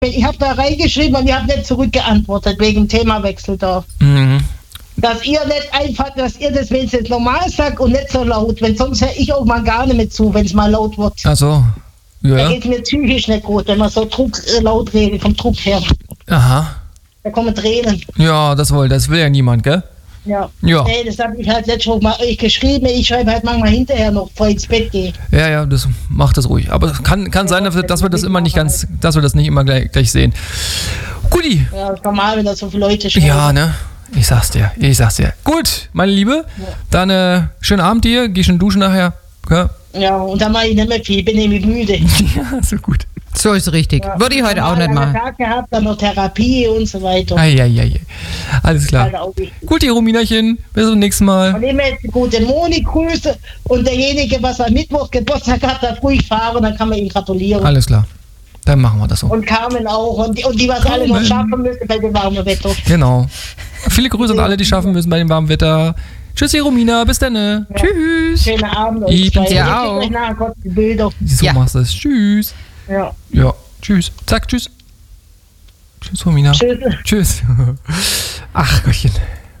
Ich habe da reingeschrieben und ihr habt nicht zurückgeantwortet wegen Themawechsel da. Dass ihr nicht einfach, dass ihr das wenigstens normal sagt und nicht so laut, wenn sonst höre ich auch mal gar nicht mehr zu, wenn es mal laut wird. Ach so, ja. Da geht es mir psychisch nicht gut, wenn man so laut redet, vom Druck her. Aha. Da kommen Tränen. Ja, das will ja niemand, gell? Ja. Ja. Nee, das habe ich halt letztes Mal geschrieben. Ich schreibe halt manchmal hinterher noch, bevor ich ins Bett gehe. Ja, das macht das ruhig. Aber es kann sein, dass wir das immer nicht ganz, dass wir das nicht immer gleich sehen. Guti. Ja, das ist normal, wenn da so viele Leute schreiben. Ja, ne? Ich sag's dir. Gut, meine Liebe, dann schönen Abend dir. Geh schon duschen nachher. Ja, und dann mache ich nicht mehr viel. Ich bin nämlich müde. Ja, so gut. So ist richtig. Ja, würde ich heute auch nicht machen. Tag gehabt, dann noch Therapie und so weiter. Alles klar. Gut, ihr Rominachen. Bis zum nächsten Mal. Und immer jetzt gute Moni-Grüße. Und derjenige, was am Mittwoch Geburtstag hat, darf ruhig fahren, dann kann man ihm gratulieren. Alles klar. Dann machen wir das so. Und Carmen auch. Und die was alle noch schaffen müssen bei dem warmen Wetter. Genau. Viele Grüße an alle, die schaffen müssen bei dem warmen Wetter. Tschüss, Romina. Bis dann. Ja. Tschüss. Schönen Abend. Ich bin's ja auch. So machst du es. Tschüss. Ja. Tschüss. Sag tschüss. Tschüss, Romina. Tschüss. Ach, Gottchen.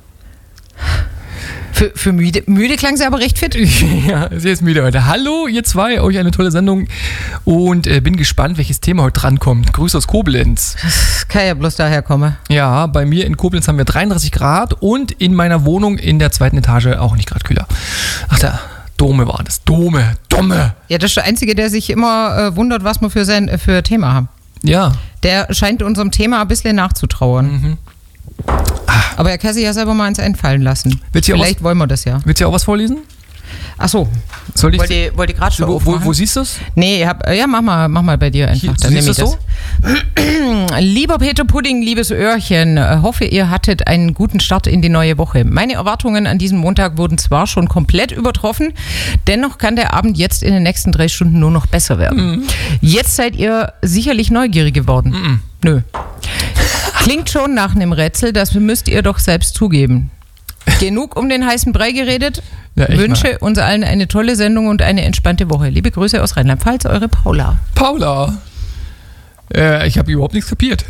Für müde klang sie aber recht fit. Ja, sie ist müde heute. Hallo, ihr zwei. Euch eine tolle Sendung. Und bin gespannt, welches Thema heute drankommt. Grüße aus Koblenz. Das kann ja bloß daher kommen. Ja, bei mir in Koblenz haben wir 33 Grad und in meiner Wohnung in der 2. Etage auch nicht Grad kühler. Ach, da. Dome war das. Dome. Ja, das ist der Einzige, der sich immer wundert, was wir für Thema haben. Ja. Der scheint unserem Thema ein bisschen nachzutrauern. Aber er kann sich ja selber mal eins einfallen lassen. Vielleicht wollen wir das ja. Willst du auch was vorlesen? Ach so. Soll ich? Wollte gerade schon wo siehst du es? Nee, mach mal bei dir einfach. Dann nehme ich das. So? Lieber Peter Pudding, liebes Öhrchen, hoffe, ihr hattet einen guten Start in die neue Woche. Meine Erwartungen an diesem Montag wurden zwar schon komplett übertroffen, dennoch kann der Abend jetzt in den nächsten 3 Stunden nur noch besser werden. Jetzt seid ihr sicherlich neugierig geworden. Nö. Klingt schon nach einem Rätsel, das müsst ihr doch selbst zugeben. Genug um den heißen Brei geredet. Ja, wünsche uns allen eine tolle Sendung und eine entspannte Woche. Liebe Grüße aus Rheinland-Pfalz, eure Paula. Paula? Ich habe überhaupt nichts kapiert.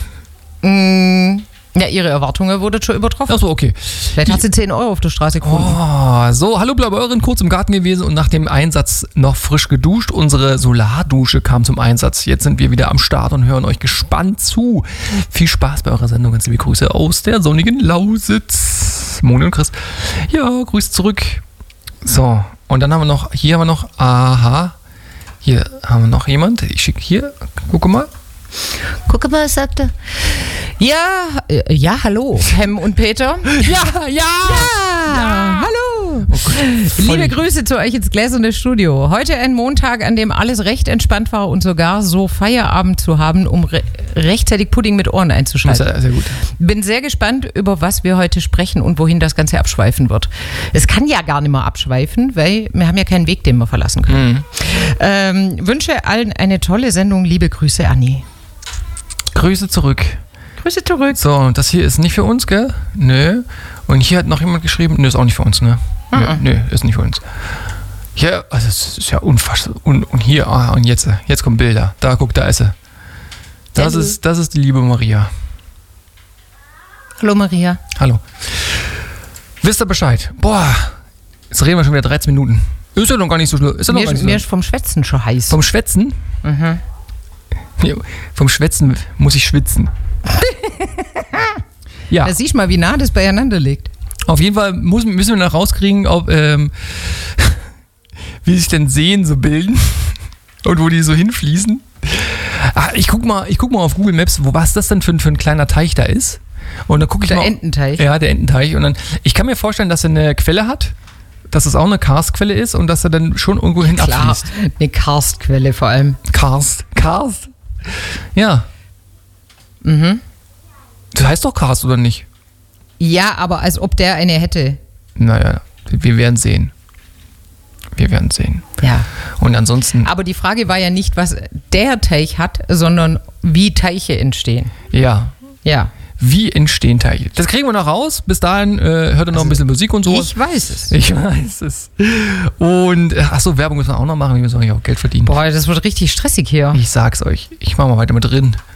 Ja, ihre Erwartungen wurden schon übertroffen. Ach so, okay. Vielleicht hat sie 10 Euro auf der Straße gefunden. Oh, so, hallo Blaubeurin, kurz im Garten gewesen und nach dem Einsatz noch frisch geduscht. Unsere Solardusche kam zum Einsatz. Jetzt sind wir wieder am Start und hören euch gespannt zu. Viel Spaß bei eurer Sendung. Ganz liebe Grüße aus der sonnigen Lausitz. Moni und Chris. Ja, Grüße zurück. So, und dann haben wir noch, hier haben wir noch jemand. Ich schicke hier, gucke mal, sagt er. Ja, hallo, Hem und Peter. Ja, hallo. Oh Gott, liebe Grüße zu euch ins gläserne Studio. Heute ein Montag, an dem alles recht entspannt war und sogar so Feierabend zu haben, um rechtzeitig Pudding mit Ohren einzuschalten. Das ist sehr gut. Bin sehr gespannt, über was wir heute sprechen und wohin das Ganze abschweifen wird. Es kann ja gar nicht mehr abschweifen, weil wir haben ja keinen Weg, den wir verlassen können. Wünsche allen eine tolle Sendung. Liebe Grüße, Anni. Grüße zurück. So, und das hier ist nicht für uns, gell? Nö. Und hier hat noch jemand geschrieben, nö, ist auch nicht für uns, ne? Nö, ist nicht für uns. Hier, also es ist ja unfassbar. Und hier, und jetzt kommen Bilder. Da, guck, da ist sie. Das ist die liebe Maria. Hallo Maria. Hallo. Wisst ihr Bescheid? Boah, jetzt reden wir schon wieder 13 Minuten. Ist ja noch gar nicht so schlimm. Mir ist vom Schwätzen schon heiß. Vom Schwätzen? Ja, vom Schwätzen muss ich schwitzen. Ja. Da siehst du mal, wie nah das beieinander liegt. Auf jeden Fall müssen wir noch rauskriegen, ob, wie sich denn Seen so bilden und wo die so hinfließen. Ich guck mal auf Google Maps, was das denn für ein kleiner Teich da ist. Und dann gucke ich mal. Der Ententeich. Ja, der Ententeich. Und dann, ich kann mir vorstellen, dass er eine Quelle hat, dass es auch eine Karstquelle ist und dass er dann schon irgendwo hin abfließt. Eine Karstquelle vor allem. Karst. Ja. Das heißt doch Karst, oder nicht? Ja, aber als ob der eine hätte. Naja, wir werden sehen. Ja. Und ansonsten. Aber die Frage war ja nicht, was der Teich hat, sondern wie Teiche entstehen. Ja. Ja. Wie entstehen Teiche? Das kriegen wir noch raus. Bis dahin hört ihr noch ein bisschen Musik und so. Ich weiß es. Und Werbung müssen wir auch noch machen. Wir müssen auch Geld verdienen. Boah, das wird richtig stressig hier. Ich sag's euch. Ich mach mal weiter mit drin.